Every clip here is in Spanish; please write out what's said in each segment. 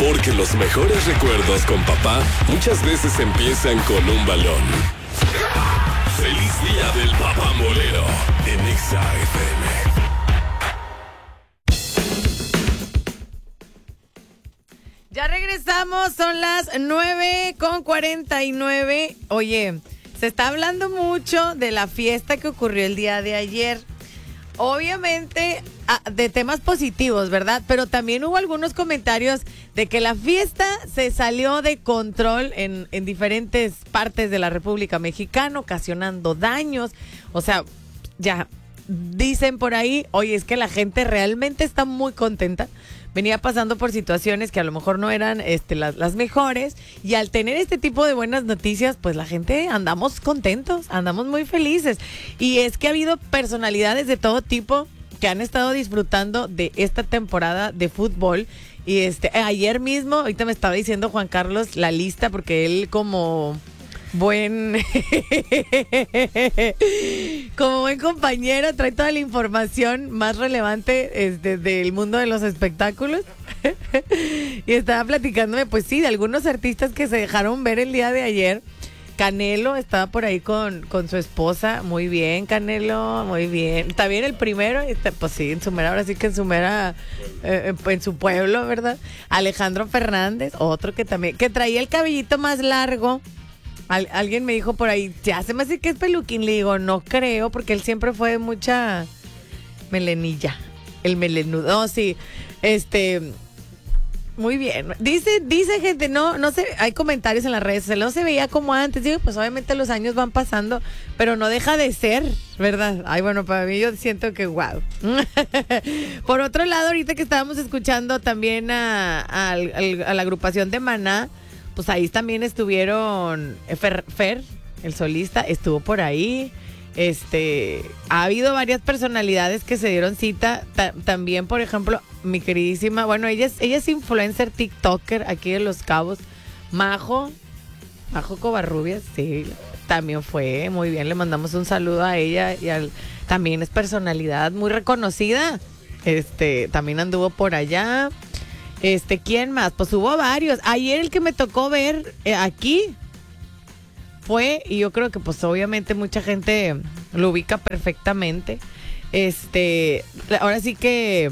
Porque los mejores recuerdos con papá muchas veces empiezan con un balón. ¡Feliz día del papá molero! En Exa FM. Ya regresamos, son las 9:49. Oye, se está hablando mucho de la fiesta que ocurrió el día de ayer. Obviamente de temas positivos, ¿verdad? Pero también hubo algunos comentarios de que la fiesta se salió de control en diferentes partes de la República Mexicana, ocasionando daños. O sea, ya dicen por ahí, oye, es que la gente realmente está muy contenta. Venía pasando por situaciones que a lo mejor no eran las mejores, y al tener este tipo de buenas noticias, pues la gente andamos contentos, andamos muy felices. Y es que ha habido personalidades de todo tipo que han estado disfrutando de esta temporada de fútbol. Y ayer mismo, ahorita me estaba diciendo Juan Carlos la lista, porque él como buen compañero trae toda la información más relevante del mundo de los espectáculos. Y estaba platicándome, pues sí, de algunos artistas que se dejaron ver el día de ayer. Canelo estaba por ahí con su esposa. Muy bien, Canelo, muy bien. Está bien el primero, pues sí, en su mera, ahora sí que en su mera, en su pueblo, ¿verdad? Alejandro Fernández, otro que también, que traía el cabellito más largo. Alguien me dijo por ahí, ya se me hace que es peluquín. Le digo, no creo, porque él siempre fue mucha melenilla. El melenudo, no, sí. Muy bien. Dice gente, no sé, hay comentarios en las redes, no se veía como antes. Digo, pues obviamente los años van pasando, pero no deja de ser, ¿verdad? Ay, bueno, para mí yo siento que wow. Por otro lado, ahorita que estábamos escuchando también a la agrupación de Maná, pues ahí también estuvieron Fer, el solista, estuvo por ahí. Ha habido varias personalidades que se dieron cita. También, por ejemplo, mi queridísima, bueno, ella es influencer, TikToker aquí de Los Cabos, Majo Covarrubias, sí, también fue muy bien. Le mandamos un saludo a ella y también es personalidad muy reconocida. También anduvo por allá. ¿Quién más? Pues hubo varios. Ayer el que me tocó ver aquí fue, y yo creo que pues obviamente mucha gente lo ubica perfectamente. Ahora sí que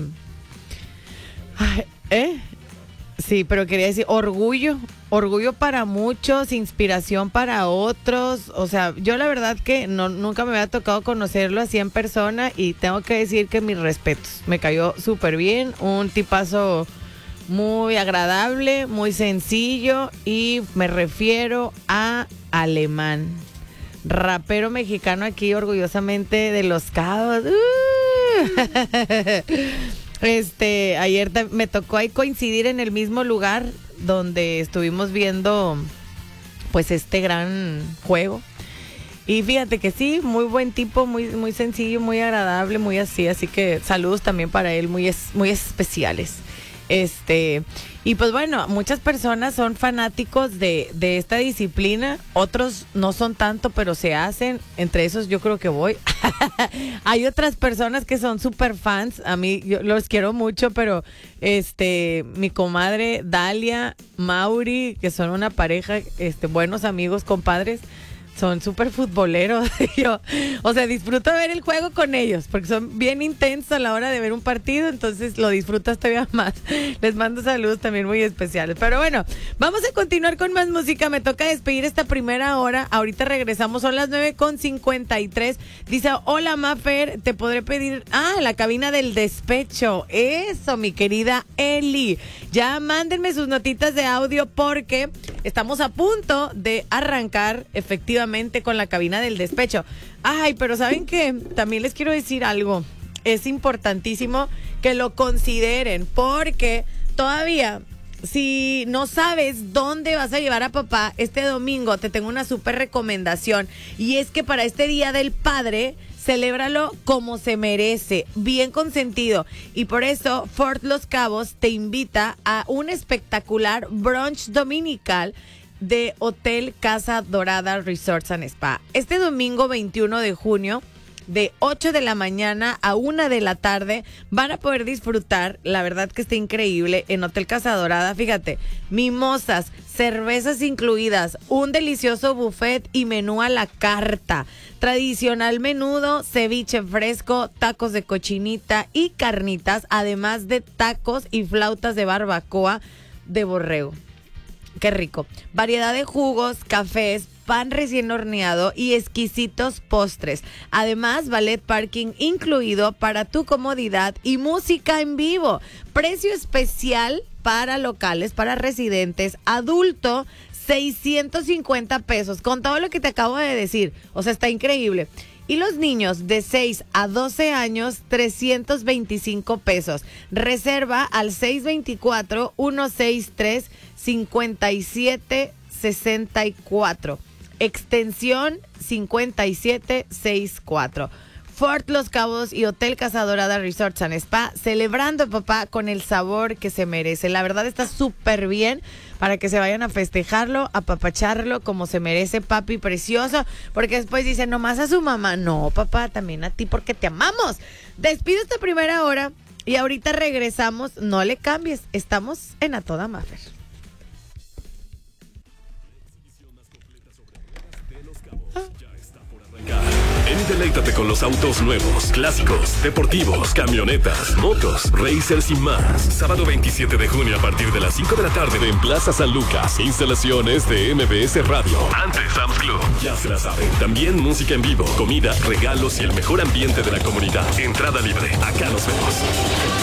sí, pero quería decir orgullo para muchos, inspiración para otros. O sea, yo la verdad que nunca me había tocado conocerlo así en persona, y tengo que decir que mis respetos. Me cayó súper bien, un tipazo muy agradable, muy sencillo, y me refiero a Alemán, rapero mexicano aquí orgullosamente de Los Cabos. Ayer me tocó ahí coincidir en el mismo lugar donde estuvimos viendo pues este gran juego. Y fíjate que sí, muy buen tipo, muy, muy sencillo, muy agradable, muy así que saludos también para él, muy especiales. Y pues bueno, muchas personas son fanáticos de esta disciplina, otros no son tanto, pero se hacen, entre esos yo creo que voy. Hay otras personas que son súper fans, a mí yo los quiero mucho, pero mi comadre Dalia, Mauri, que son una pareja, buenos amigos, compadres, son súper futboleros. O sea, disfruto ver el juego con ellos, porque son bien intensos a la hora de ver un partido, entonces lo disfrutas todavía más. Les mando saludos también muy especiales. Pero bueno, vamos a continuar con más música. Me toca despedir esta primera hora. Ahorita regresamos, son las 9:53. Dice, hola Mafer, te podré pedir la cabina del despecho. Eso, mi querida Eli. Ya mándenme sus notitas de audio, porque estamos a punto de arrancar efectivamente con la cabina del despecho. Ay, pero ¿saben qué? También les quiero decir algo. Es importantísimo que lo consideren, porque todavía, si no sabes dónde vas a llevar a papá este domingo, te tengo una súper recomendación. Y es que para este Día del Padre, celébralo como se merece, bien consentido. Y por eso Fort Los Cabos te invita a un espectacular brunch dominical de Hotel Casa Dorada Resorts and Spa. Este domingo 21 de junio de 8 de la mañana a 1 de la tarde. Van a poder disfrutar, la verdad que está increíble, en Hotel Casa Dorada. Fíjate, mimosas, cervezas incluidas, un delicioso buffet y menú a la carta. Tradicional menudo, ceviche fresco, tacos de cochinita y carnitas, además de tacos y flautas de barbacoa de borrego. Qué rico. Variedad de jugos, cafés, pan recién horneado y exquisitos postres. Además, valet parking incluido para tu comodidad y música en vivo. Precio especial para locales, para residentes, adulto, 650 pesos. Con todo lo que te acabo de decir. O sea, está increíble. Y los niños de 6 a 12 años, 325 pesos. Reserva al 624-163-5764. Extensión 5764. Fort Los Cabos y Hotel Casa Dorada Resorts and Spa, celebrando, papá, con el sabor que se merece. La verdad está súper bien para que se vayan a festejarlo, a apapacharlo como se merece, papi precioso, porque después dicen nomás a su mamá. No, papá, también a ti porque te amamos. Despido esta primera hora y ahorita regresamos. No le cambies, estamos en A Toda Maffer. Ven y deleítate con los autos nuevos, clásicos, deportivos, camionetas, motos, racers y más. Sábado 27 de junio a partir de las 5 de la tarde en Plaza San Lucas. Instalaciones de MBS Radio. Antes Sam's Club. Ya se la saben. También música en vivo, comida, regalos y el mejor ambiente de la comunidad. Entrada libre. Acá nos vemos.